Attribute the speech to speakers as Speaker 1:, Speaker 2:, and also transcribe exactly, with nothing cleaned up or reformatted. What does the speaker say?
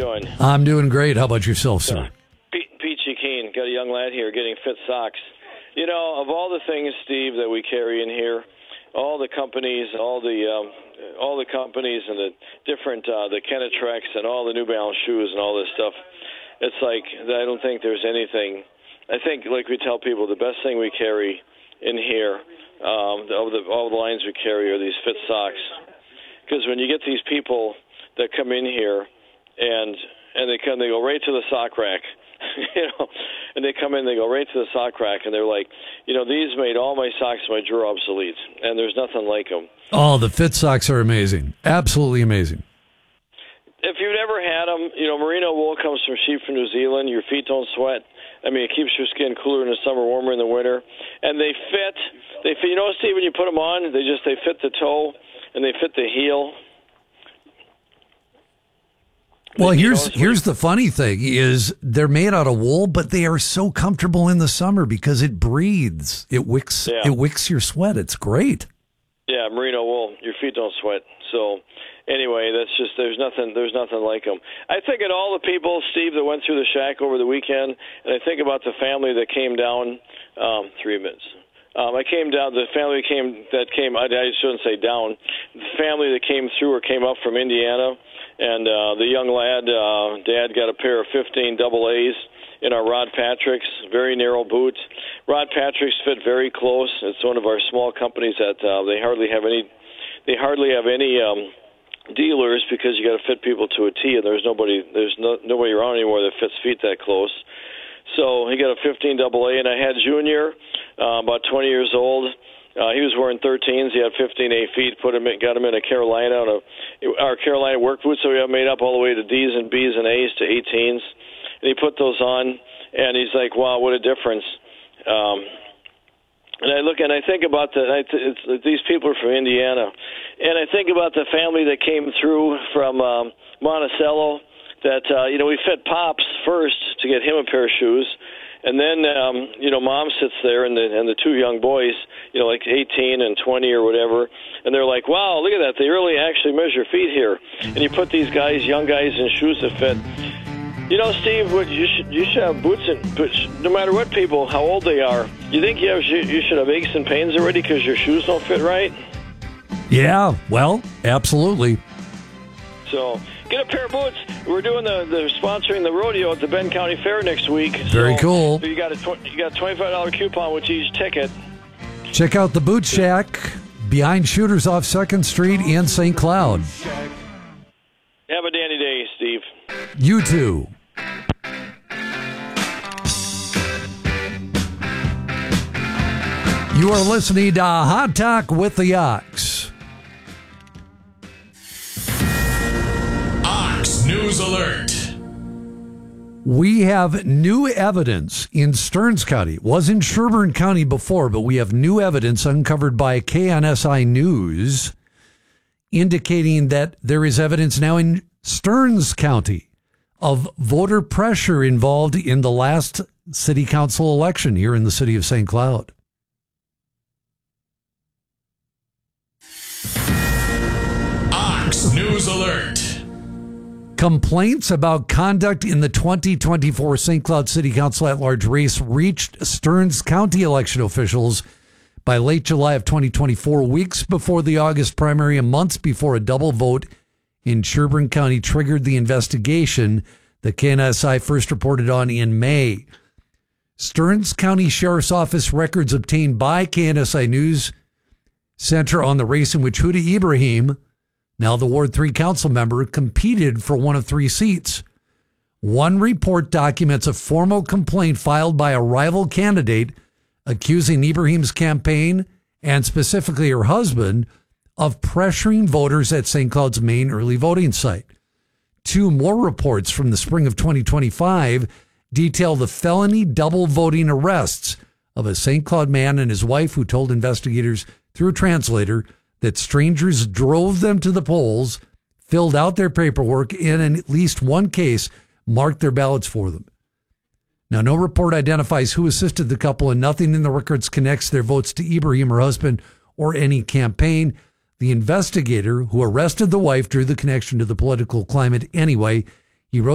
Speaker 1: doing?
Speaker 2: I'm doing great. How about yourself, sir?
Speaker 1: Pete, Peachy Keen. Got a young lad here getting fit socks. You know, of all the things, Steve, that we carry in here, all the companies, all the um, all the companies and the different, uh, the Kenetrex and all the New Balance shoes and all this stuff, it's like, I don't think there's anything. I think, like we tell people, the best thing we carry in here, um, all, the, all the lines we carry are these fit socks. Because when you get these people that come in here and and they come, they go right to the sock rack, you know, and they come in, they go right to the sock rack, and they're like, you know, these made all my socks in my drawer obsolete, and there's nothing like them.
Speaker 2: Oh, the fit socks are amazing. Absolutely amazing.
Speaker 1: If you've never had them, you know, merino wool comes from sheep from New Zealand. Your feet don't sweat. I mean, it keeps your skin cooler in the summer, warmer in the winter. And they fit. They fit. You know, Steve, when you put them on, they just, they fit the toe, and they fit the heel.
Speaker 2: Well, here's here's the funny thing is they're made out of wool, but they are so comfortable in the summer because it breathes. It wicks
Speaker 1: yeah.
Speaker 2: it wicks your sweat. It's great.
Speaker 1: Yeah, merino wool. Your feet don't sweat. So anyway, that's just there's nothing there's nothing like them. I think of all the people, Steve, that went through the shack over the weekend, and I think about the family that came down. Um, three minutes. Um, I came down. The family came that came. I, I shouldn't say down. The family that came through or came up from Indiana. And uh, the young lad, uh, Dad got a pair of fifteen double A's in our Rod Patrick's, very narrow boots. Rod Patrick's fit very close. It's one of our small companies that uh, they hardly have any. They hardly have any um, dealers because you got to fit people to a T, and there's nobody. There's no, nobody around anymore that fits feet that close. So he got a fifteen double A, and I had Junior, uh, about twenty years old. Uh, he was wearing thirteens. He had fifteen A feet. Put him, in, got him in a Carolina, on a, our Carolina work boots. So we have made up all the way to D's and B's and A's to eighteens. And he put those on, and he's like, "Wow, what a difference!" Um, and I look and I think about the I, it's, these people are from Indiana, and I think about the family that came through from um, Monticello. That uh, you know, we fit Pops first to get him a pair of shoes. And then, um, you know, Mom sits there and the and the two young boys, you know, like eighteen and twenty or whatever, and they're like, wow, look at that. They really actually measure feet here. And you put these guys, young guys, in shoes that fit. You know, Steve, what you should you should have boots in, but no matter what people, how old they are, you think you, have, you should have aches and pains already because your shoes don't fit right?
Speaker 2: Yeah, well, absolutely.
Speaker 1: So get a pair of boots. We're doing the, the sponsoring the rodeo at the Bend County Fair next week.
Speaker 2: Very
Speaker 1: so,
Speaker 2: cool.
Speaker 1: So you got a tw- you got a twenty-five dollars coupon with each ticket.
Speaker 2: Check out the Boot Shack behind Shooters off second Street in Saint Cloud.
Speaker 1: Have a dandy day, Steve.
Speaker 2: You too. You are listening to Hot Talk with the Ox.
Speaker 3: Ox News Alert.
Speaker 2: We have new evidence in Stearns County. It was in Sherburne County before, but we have new evidence uncovered by K N S I News indicating that there is evidence now in Stearns County of voter pressure involved in the last city council election here in the city of Saint Cloud.
Speaker 3: Ox News Alert.
Speaker 2: Complaints about conduct in the twenty twenty-four Saint Cloud City Council at-large race reached Stearns County election officials by late July of twenty twenty-four, weeks before the August primary and months before a double vote in Sherburne County triggered the investigation that K N S I first reported on in May. Stearns County Sheriff's Office records obtained by K N S I News center on the race in which Huda Ibrahim, now the Ward three council member, competed for one of three seats. One report documents a formal complaint filed by a rival candidate accusing Ibrahim's campaign, and specifically her husband, of pressuring voters at Saint Cloud's main early voting site. Two more reports from the spring of twenty twenty-five detail the felony double voting arrests of a Saint Cloud man and his wife who told investigators through a translator that strangers drove them to the polls, filled out their paperwork, and in at least one case marked their ballots for them. Now, no report identifies who assisted the couple, and nothing in the records connects their votes to Ibrahim, her husband, or any campaign. The investigator who arrested the wife drew the connection to the political climate anyway